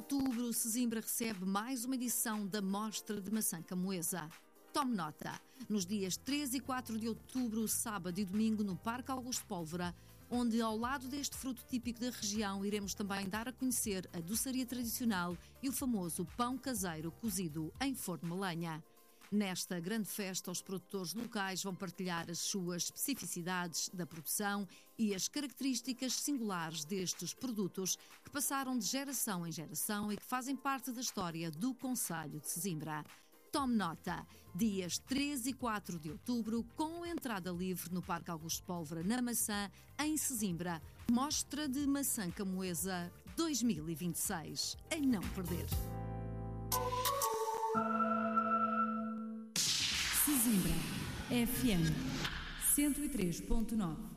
outubro, Sesimbra recebe mais uma edição da Mostra de Maçã Camõesa. Tome nota, nos dias 3 e 4 de outubro, sábado e domingo, no Parque Augusto Pólvora, onde, ao lado deste fruto típico da região, iremos também dar a conhecer a doçaria tradicional e o famoso pão caseiro cozido em forno de lenha. Nesta grande festa, os produtores locais vão partilhar as suas especificidades da produção e as características singulares destes produtos que passaram de geração em geração e que fazem parte da história do concelho de Sesimbra. Tome nota, dias 3 e 4 de outubro, com entrada livre no Parque Augusto Pólvora, na Maçã, em Sesimbra. Mostra de Maçã Camõesa 2026. A não perder. Sesimbra FM 103.9